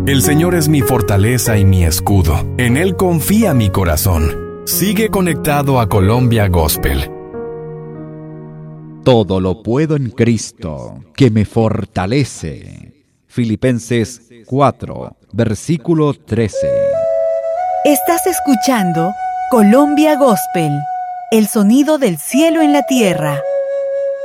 El Señor es mi fortaleza y mi escudo. En Él confía mi corazón. Sigue conectado a Colombia Gospel. Todo lo puedo en Cristo, que me fortalece. Filipenses 4, versículo 13. Estás escuchando Colombia Gospel, el sonido del cielo en la tierra.